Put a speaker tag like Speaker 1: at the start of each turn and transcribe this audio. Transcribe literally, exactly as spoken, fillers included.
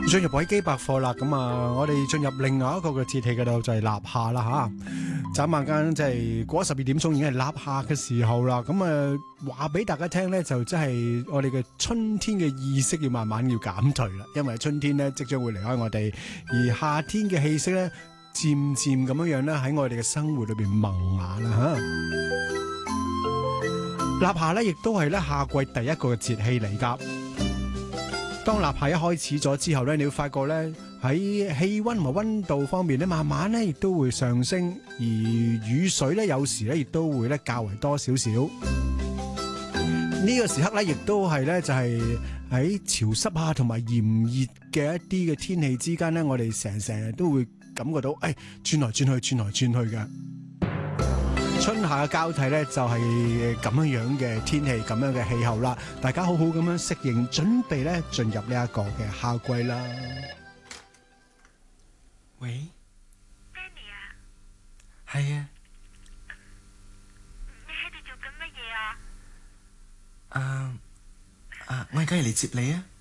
Speaker 1: 進入維基百貨啦，咁啊，我哋進入另外一個嘅節氣嘅度就係立夏啦吓。眨下間即係過咗十二點鐘，已經係立夏嘅時候啦。咁啊，話俾大家聽咧，就即係我哋嘅春天嘅意識要慢慢要減退啦，因為春天咧即將會離開我哋，而夏天嘅氣息咧漸漸咁樣樣咧喺我哋嘅生活裏邊萌芽啦吓。立夏咧亦都係咧夏季第一個嘅節氣嚟噶。當立夏一開始咗之後咧，你會發覺咧喺氣溫同埋溫度方面咧，慢慢咧亦都會上升，而雨水咧有時咧亦都會咧較為多少少。呢個時刻咧，亦都係咧就係喺潮濕啊同埋炎熱嘅一啲嘅天氣之間咧，我哋成成日都會感覺到，誒轉來轉去，轉來轉去嘅。春夏嘅交替咧，就係咁樣樣嘅天氣，咁樣嘅氣候啦。大家好好咁樣適應，準備咧進入呢一個嘅夏季啦。
Speaker 2: 喂
Speaker 3: Danny 啊，
Speaker 2: 係啊，
Speaker 3: 你喺度做緊乜嘢啊？
Speaker 2: 啊啊，我而家嚟接你啊！